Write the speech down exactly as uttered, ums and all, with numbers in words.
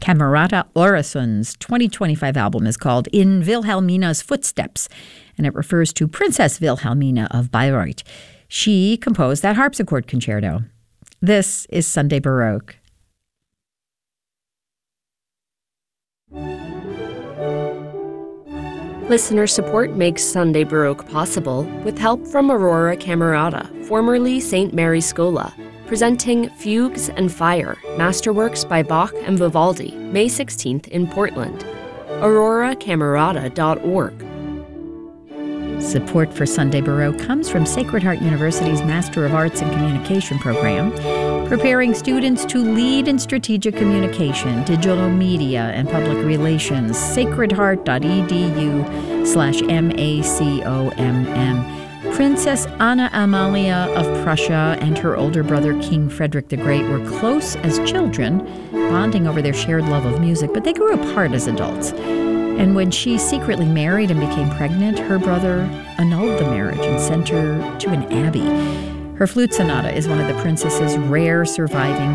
Camerata Orasund's twenty twenty-five album is called In Wilhelmina's Footsteps, and it refers to Princess Wilhelmina of Bayreuth. She composed that harpsichord concerto. This is Sunday Baroque. Listener support makes Sunday Baroque possible with help from Aurora Camerata, formerly Saint Mary's Schola, presenting Fugues and Fire, masterworks by Bach and Vivaldi, May sixteenth in Portland. aurora camerata dot org. Support for Sunday Baroque comes from Sacred Heart University's Master of Arts in Communication program, preparing students to lead in strategic communication, digital media, and public relations. sacredheart.edu slash M-A-C-O-M-M. Princess Anna Amalia of Prussia and her older brother King Frederick the Great were close as children, bonding over their shared love of music, but they grew apart as adults. And when she secretly married and became pregnant, her brother annulled the marriage and sent her to an abbey. Her flute sonata is one of the princess's rare surviving